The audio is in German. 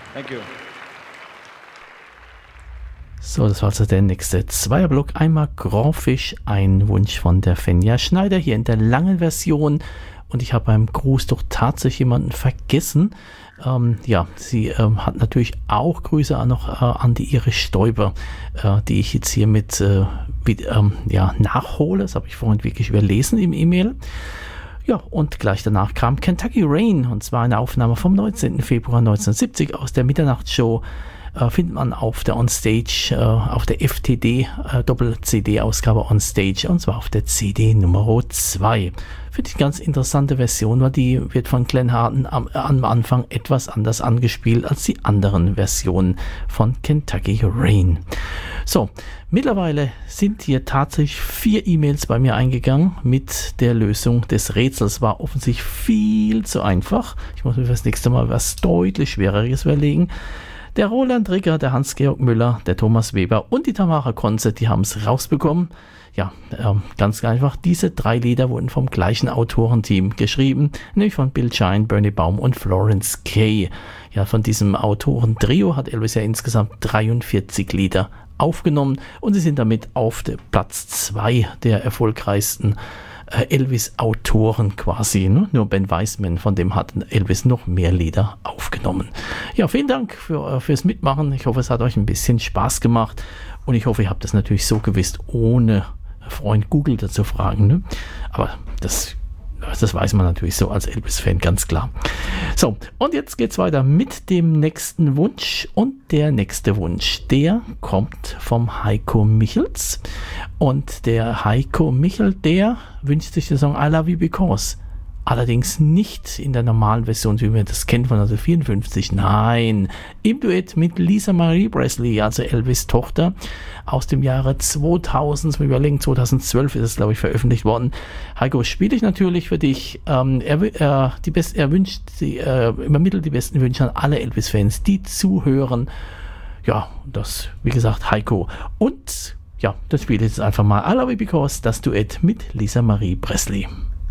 Thank you. So, das war also der nächste Zweierblock. Einmal Graufisch, ein Wunsch von der Fenja Schneider hier in der langen Version. Und ich habe beim Gruß doch tatsächlich jemanden vergessen. Sie hat natürlich auch Grüße an die Iris Stoiber, die ich jetzt hier nachhole. Das habe ich vorhin wirklich überlesen im E-Mail. Ja, und gleich danach kam Kentucky Rain, und zwar eine Aufnahme vom 19. Februar 1970 aus der Mitternachtsshow. Findet man auf der Onstage, auf der FTD Doppel-CD-Ausgabe Onstage, und zwar auf der CD Nummer 2. Finde ich eine ganz interessante Version, weil die wird von Glenn Harden am Anfang etwas anders angespielt als die anderen Versionen von Kentucky Rain. So, mittlerweile sind hier tatsächlich 4 E-Mails bei mir eingegangen mit der Lösung des Rätsels. War offensichtlich viel zu einfach. Ich muss mir für das nächste Mal was deutlich Schwereres überlegen. Der Roland Rigger, der Hans-Georg Müller, der Thomas Weber und die Tamara Konze, die haben es rausbekommen. Ja, ganz einfach, diese 3 Lieder wurden vom gleichen Autorenteam geschrieben, nämlich von Bill Shine, Bernie Baum und Florence Kay. Ja, von diesem Autorentrio hat Elvis ja insgesamt 43 Lieder aufgenommen, und sie sind damit auf Platz 2 der erfolgreichsten Elvis-Autoren quasi. Ne? Nur Ben Weisman, von dem hat Elvis noch mehr Lieder aufgenommen. Ja, vielen Dank fürs Mitmachen. Ich hoffe, es hat euch ein bisschen Spaß gemacht, und ich hoffe, ihr habt das natürlich so gewusst, ohne Freund Google dazu fragen. Ne? Aber das weiß man natürlich so als Elvis-Fan, ganz klar. So, und jetzt geht's weiter mit dem nächsten Wunsch. Und der nächste Wunsch, der kommt vom Heiko Michels. Und der Heiko Michel, der wünscht sich den Song I Love You Because. Allerdings nicht in der normalen Version, wie wir das kennen von 1954. Nein, im Duett mit Lisa Marie Presley, also Elvis' Tochter, aus dem Jahre 2000. Wir überlegen, 2012 ist es, glaube ich, veröffentlicht worden. Heiko, spiele ich natürlich für dich. Übermittelt die besten Wünsche an alle Elvis-Fans, die zuhören. Ja, das, wie gesagt, Heiko. Und ja, das spiele ich jetzt einfach mal I Love You Because, das Duett mit Lisa Marie Presley.